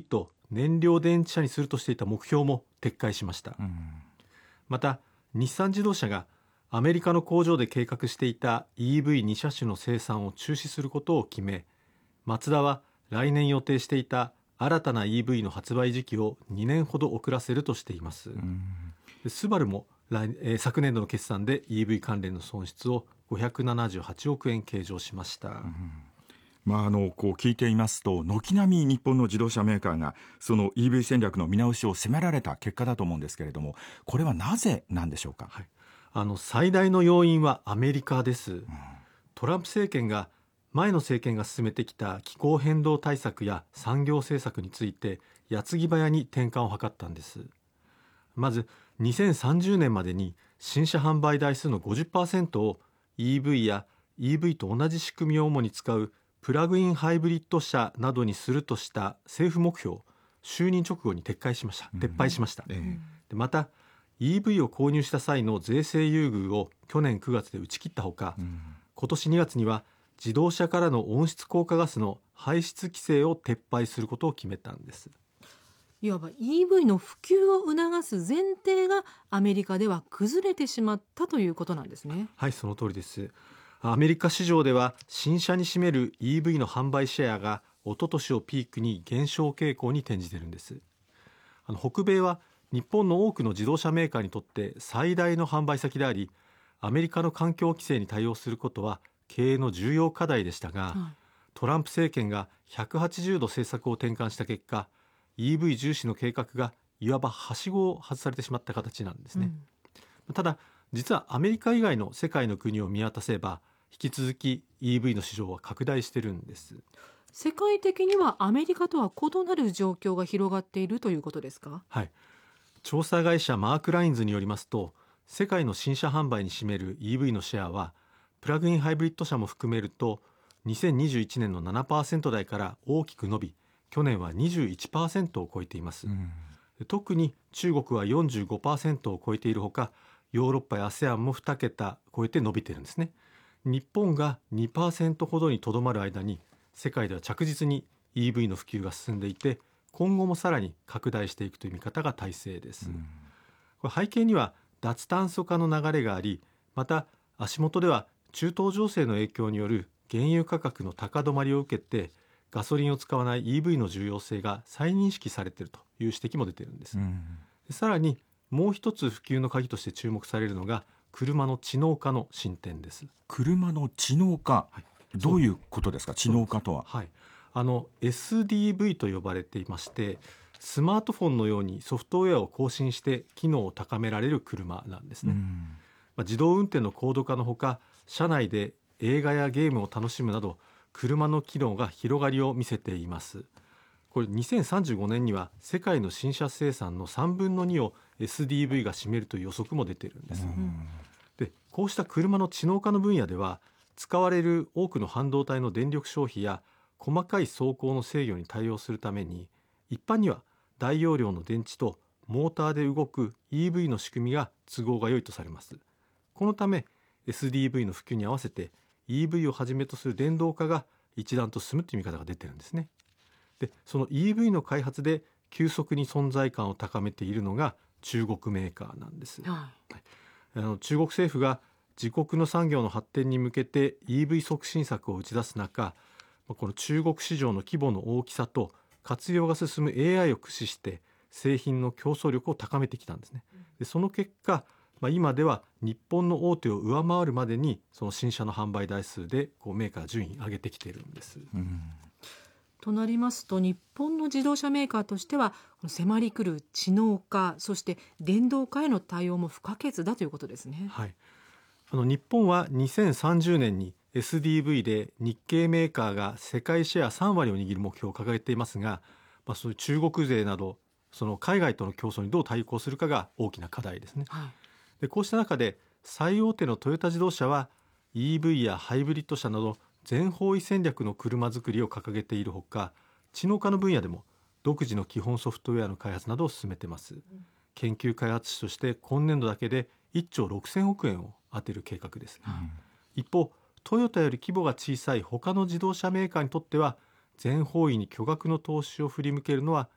と燃料電池車にするとしていた目標も撤回しました。また日産自動車がアメリカの工場で計画していた EV2 車種の生産を中止することを決め、マツダは来年予定していた新たな EV の発売時期を2年ほど遅らせるとしています。スバルも昨年度の決算で EV 関連の損失を578億円計上しました。 こう聞いていますと、軒並み日本の自動車メーカーがその EV 戦略の見直しを迫られた結果だと思うんですけれども、これはなぜなんでしょうか。 最大の要因はアメリカです。トランプ政権が前の政権が進めてきた気候変動対策や産業政策について矢継ぎ早に転換を図ったんです。まず2030年までに新車販売台数の 50% を EV や EV と同じ仕組みを主に使うプラグインハイブリッド車などにするとした政府目標を就任直後に撤廃しました。でまた EV を購入した際の税制優遇を去年9月で打ち切ったほか、今年2月には自動車からの温室効果ガスの排出規制を撤廃することを決めたんです。 いわば EV の普及を促す前提がアメリカでは崩れてしまったということなんですね。 はい、その通りです。アメリカ市場では新車に占める EV の販売シェアが一昨年をピークに減少傾向に転じているんです。北米は日本の多くの自動車メーカーにとって最大の販売先であり、アメリカの環境規制に対応することは経営の重要課題でしたが、トランプ政権が180度政策を転換した結果、 EV 重視の計画がいわばはしごを外されてしまった形なんですね。ただ実はアメリカ以外の世界の国を見渡せば引き続き EV の市場は拡大しているんです。 世界的にはアメリカとは異なる状況が広がっているということですか。 はい、調査会社マークラインズによりますと、世界の新車販売に占める EV のシェアはプラグインハイブリッド車も含めると2021年の 7% 台から大きく伸び、去年は 21% を超えています。特に中国は 45% を超えているほか、ヨーロッパや ASEAN も2桁超えて伸びているんですね。日本が 2% ほどにとどまる間に世界では着実に EV の普及が進んでいて、今後もさらに拡大していくという見方が大勢です。これ背景には脱炭素化の流れがあり、また足元では中東情勢の影響による原油価格の高止まりを受けてガソリンを使わない EV の重要性が再認識されているという指摘も出ているんです。さらにもう一つ普及の鍵として注目されるのが車の知能化の進展です。 車の知能化、どういうことですか。知能化とは。 SDV と呼ばれていまして、スマートフォンのようにソフトウェアを更新して機能を高められる車なんですね。自動運転の高度化のほか、車内で映画やゲームを楽しむなど車の機能が広がりを見せています。これ2035年には世界の新車生産の3分の2を SDV が占めるという予測も出ているんです。でこうした車の知能化の分野では、使われる多くの半導体の電力消費や細かい走行の制御に対応するために、一般には大容量の電池とモーターで動く EV の仕組みが都合が良いとされます。このため SDV の普及に合わせて EV をはじめとする電動化が一段と進むという見方が出ているんですね。でその EV の開発で急速に存在感を高めているのが中国メーカーなんです。中国政府が自国の産業の発展に向けて EV 促進策を打ち出す中、この中国市場の規模の大きさと活用が進む AI を駆使して製品の競争力を高めてきたんですね。でその結果、今では日本の大手を上回るまでにその新車の販売台数でメーカー順位上げてきているんです。 となりますと、日本の自動車メーカーとしては迫り来る知能化、そして電動化への対応も不可欠だということですね。 日本は2030年に SDV で日系メーカーが世界シェア3割を握る目標を掲げていますが、そういう中国勢などその海外との競争にどう対抗するかが大きな課題ですね。でこうした中で最大手のトヨタ自動車は EV やハイブリッド車など全方位戦略の車作りを掲げているほか、知能化の分野でも独自の基本ソフトウェアの開発などを進めています。研究開発費として今年度だけで1兆6000億円を充てる計画です。一方、トヨタより規模が小さい他の自動車メーカーにとっては全方位に巨額の投資を振り向けるのは